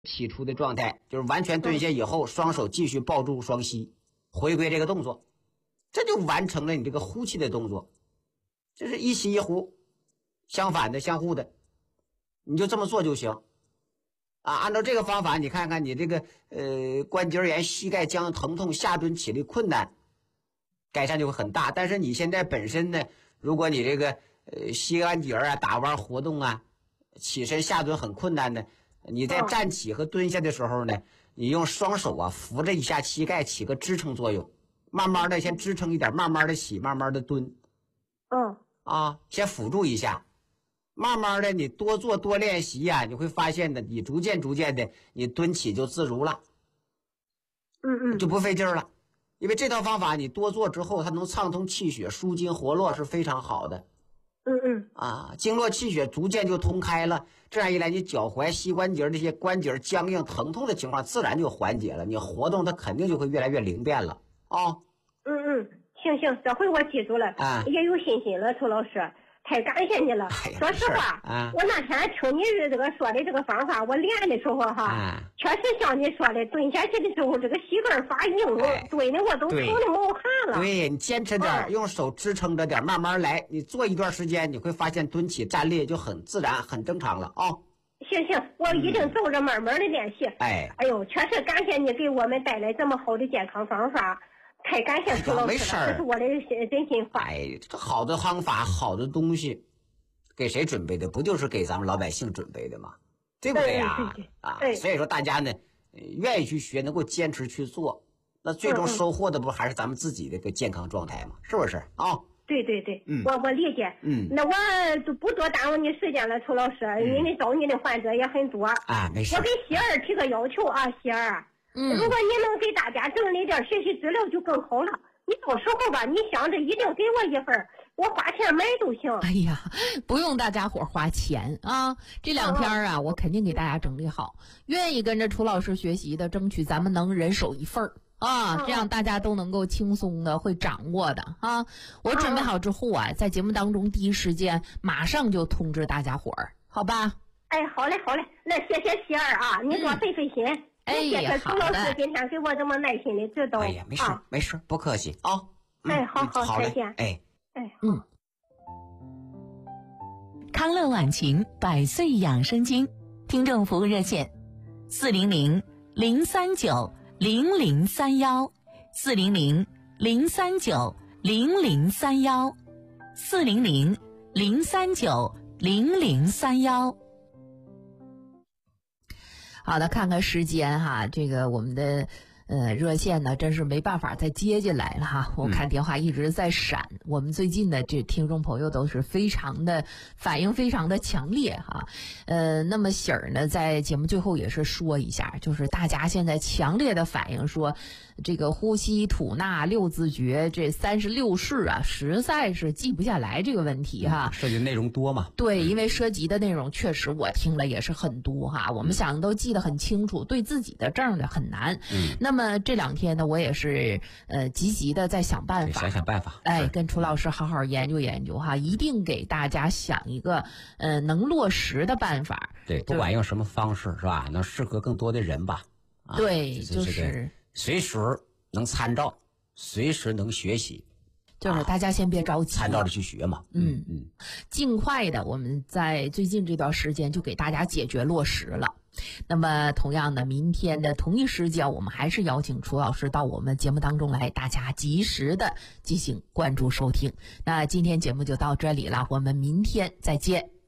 起初的状态，就是完全蹲下以后，双手继续抱住双膝，回归这个动作，这就完成了你这个呼气的动作。这是一吸一呼，相反的，相互的，你就这么做就行。按照这个方法，你看看你这个关节炎、膝盖僵疼痛、下蹲起立困难，改善就会很大。但是你现在本身呢，如果你这个膝关节打弯活动起身下蹲很困难的，你在站起和蹲下的时候呢，你用双手扶着一下膝盖，起个支撑作用，慢慢的先支撑一点，慢慢的起，慢慢的蹲。先辅助一下。慢慢的你多做多练习你会发现的，你逐渐的你蹲起就自如了，就不费劲了。因为这套方法你多做之后，它能畅通气血，舒筋活络，是非常好的。经络气血逐渐就通开了，这样一来，你脚踝、膝关节这些关节僵硬疼痛的情况自然就缓解了，你活动它肯定就会越来越灵便了。 行，这回我记住了，也有信心了，涂老师。太感谢你了。说实话，我那天听你这个说的这个方法，我练的时候确实像你说的，蹲下去的时候这个膝盖发硬，蹲的我都疼的冒汗了。 对，你坚持点，用手支撑着点，慢慢来。你做一段时间，你会发现蹲起站立就很自然，很正常了行，我一定照着慢慢的练习。哎呦，确实感谢你给我们带来这么好的健康方法。太感谢涂老师了，这是我的真心话。 这好的方法，好的东西，给谁准备的？不就是给咱们老百姓准备的吗？对不对呀？所以说大家呢，愿意去学，能够坚持去做，那最终收获的不还是咱们自己的个健康状态吗？是不是对，我理解。那我就不多耽误你时间了，涂老师，因为找你的患者也很多没事。 我给希儿提个要求希儿。如果你能给大家整理点学习资料就更好了。你到时候吧，你想着一定给我一份，我花钱买都行。 哎呀，不用大家伙花钱这2天我肯定给大家整理好。愿意跟着涂老师学习的，争取咱们能人手一份这样大家都能够轻松的会掌握的我准备好之后在节目当中第一时间马上就通知大家伙儿，好吧？ 好嘞，那谢谢希儿你多费心。谢谢涂老师今天给我这么耐心的指导。 没事，不客气好，再见。 康乐晚晴100岁养生经听众服务热线400-039-0031，400-039-0031。 好的，看看时间这个我们的热线呢，真是没办法再接进来了我看电话一直在闪。我们最近的这听众朋友都是非常的反应非常的强烈那么喜儿呢，在节目最后也是说一下，就是大家现在强烈的反映说，这个呼吸吐纳六字诀这36式实在是记不下来这个问题涉及内容多嘛？ 对，因为涉及的内容确实我听了也是很多我们想都记得很清楚，对自己的症的很难。那么这2天呢，我也是积极的在想办法， 想办法， 跟涂老师好好研究研究一定给大家想一个能落实的办法。 对，不管用什么方式是吧，能适合更多的人吧。 对，就是随时能参照，随时能学习。 就是大家先别着急， 参照着去学嘛。 尽快的，我们在最近这段时间就给大家解决落实了。那么同样的，明天的同一时间，我们还是邀请楚老师到我们节目当中来，大家及时的进行关注收听。那今天节目就到这里了，我们明天再见。